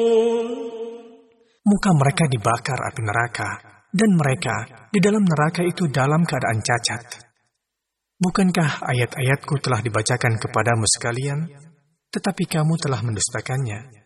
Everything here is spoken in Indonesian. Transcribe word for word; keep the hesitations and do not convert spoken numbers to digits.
Muka mereka dibakar api neraka, dan mereka di dalam neraka itu dalam keadaan cacat. Bukankah ayat-ayatku telah dibacakan kepadamu sekalian, tetapi kamu telah mendustakannya?